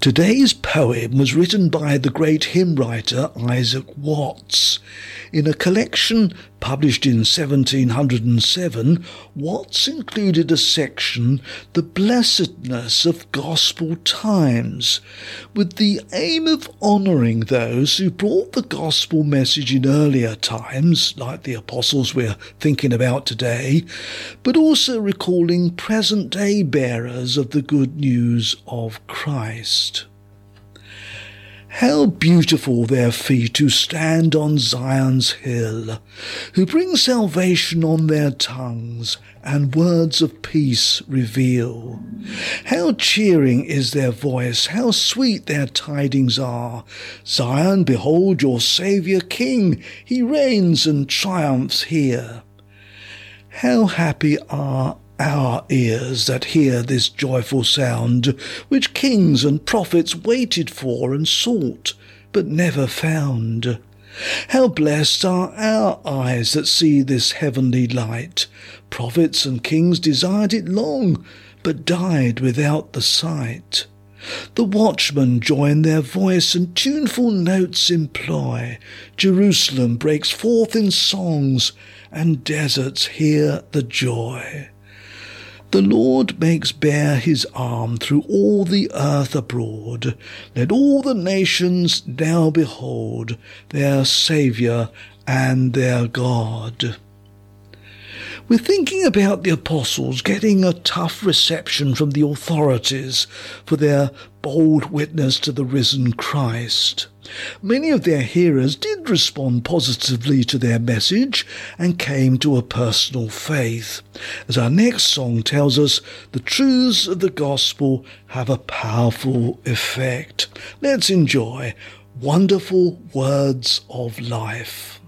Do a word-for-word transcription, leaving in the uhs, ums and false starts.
Today's poem was written by the great hymn writer Isaac Watts. In a collection published in seventeen oh seven, Watts included a section, The Blessedness of Gospel Times, with the aim of honouring those who brought the gospel message in earlier times, like the apostles we're thinking about today, but also recalling present-day bearers of the good news of Christ. How beautiful their feet who stand on Zion's hill, who bring salvation on their tongues, and words of peace reveal. How cheering is their voice, how sweet their tidings are. Zion, behold your Saviour King, he reigns and triumphs here. How happy are our ears that hear this joyful sound, which kings and prophets waited for and sought, but never found. How blessed are our eyes that see this heavenly light. Prophets and kings desired it long, but died without the sight. The watchmen join their voice and tuneful notes employ. Jerusalem breaks forth in songs, and deserts hear the joy. The Lord makes bare his arm through all the earth abroad. Let all the nations now behold their Saviour and their God. We're thinking about the apostles getting a tough reception from the authorities for their bold witness to the risen Christ. Many of their hearers did respond positively to their message and came to a personal faith. As our next song tells us, the truths of the gospel have a powerful effect. Let's enjoy Wonderful Words of Life.